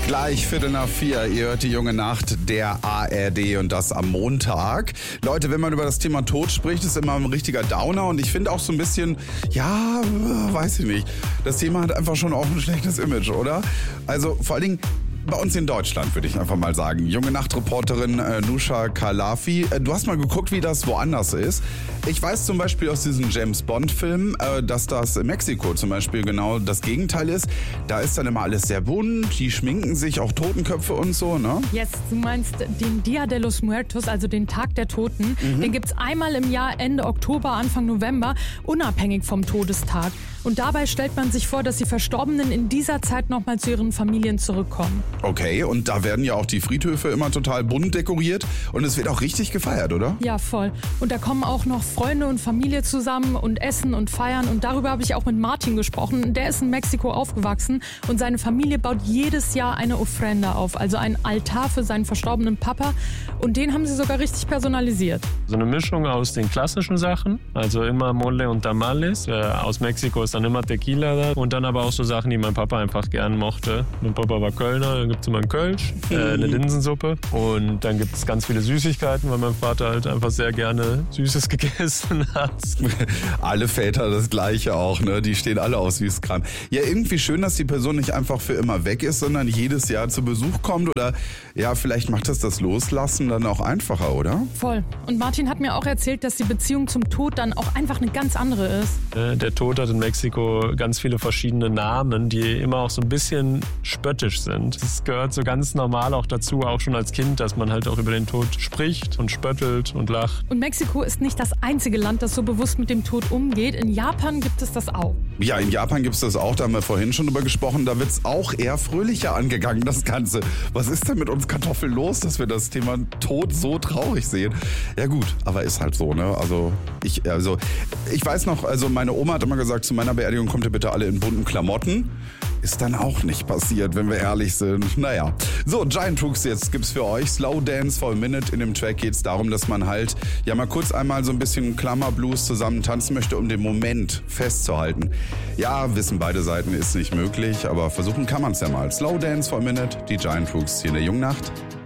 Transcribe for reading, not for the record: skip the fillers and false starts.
Gleich 3:45, ihr hört die junge Nacht der ARD und das am Montag. Leute, wenn man über das Thema Tod spricht, ist immer ein richtiger Downer und ich finde auch so ein bisschen, ja, weiß ich nicht, das Thema hat einfach schon auch ein schlechtes Image, oder? Also vor allen Dingen bei uns in Deutschland, würde ich einfach mal sagen. Junge Nachtreporterin Nusha Kalafi. Du hast mal geguckt, wie das woanders ist. Ich weiß zum Beispiel aus diesen James-Bond-Filmen, dass das in Mexiko zum Beispiel genau das Gegenteil ist. Da ist dann immer alles sehr bunt, die schminken sich, auch Totenköpfe und so, ne? Yes, du meinst den Dia de los Muertos, also den Tag der Toten. Den gibt's einmal im Jahr, Ende Oktober, Anfang November, unabhängig vom Todestag. Und dabei stellt man sich vor, dass die Verstorbenen in dieser Zeit nochmal zu ihren Familien zurückkommen. Okay, und da werden ja auch die Friedhöfe immer total bunt dekoriert und es wird auch richtig gefeiert, oder? Ja, voll. Und da kommen auch noch Freunde und Familie zusammen und essen und feiern. Und darüber habe ich auch mit Martin gesprochen. Der ist in Mexiko aufgewachsen und seine Familie baut jedes Jahr eine Ofrenda auf, also einen Altar für seinen verstorbenen Papa. Und den haben sie sogar richtig personalisiert. So eine Mischung aus den klassischen Sachen, also immer Mole und Tamales. Aus Mexiko ist dann immer Tequila da. Und dann aber auch so Sachen, die mein Papa einfach gern mochte. Mein Papa war Kölner, dann gibt es immer einen Kölsch, eine Linsensuppe. Und dann gibt es ganz viele Süßigkeiten, weil mein Vater halt einfach sehr gerne Süßes gegessen hat. Alle Väter das Gleiche auch, ne? Die stehen alle auf Süßkram. Ja, irgendwie schön, dass die Person nicht einfach für immer weg ist, sondern jedes Jahr zu Besuch kommt. Oder ja, vielleicht macht das Loslassen dann auch einfacher, oder? Voll. Und Martin hat mir auch erzählt, dass die Beziehung zum Tod dann auch einfach eine ganz andere ist. Der Tod hat in Mexiko ganz viele verschiedene Namen, die immer auch so ein bisschen spöttisch sind. Es gehört so ganz normal auch dazu, auch schon als Kind, dass man halt auch über den Tod spricht und spöttelt und lacht. Und Mexiko ist nicht das einzige Land, das so bewusst mit dem Tod umgeht. In Japan gibt es das auch. Ja, in Japan gibt es das auch, da haben wir vorhin schon drüber gesprochen. Da wird es auch eher fröhlicher angegangen, das Ganze. Was ist denn mit uns Kartoffeln los, dass wir das Thema Tod so traurig sehen? Ja gut, aber ist halt so, ne? Also ich weiß noch, also meine Oma hat immer gesagt, zu meiner Beerdigung kommt ihr bitte alle in bunten Klamotten. Ist dann auch nicht passiert, wenn wir ehrlich sind. Naja. So, Giant Rooks jetzt gibt's für euch. Slow Dance for a Minute. In dem Track geht's darum, dass man halt ja mal kurz einmal so ein bisschen Klammerblues zusammen tanzen möchte, um den Moment festzuhalten. Ja, wissen beide Seiten, ist nicht möglich, aber versuchen kann man's ja mal. Slow Dance for a Minute, die Giant Rooks hier in der Jungnacht.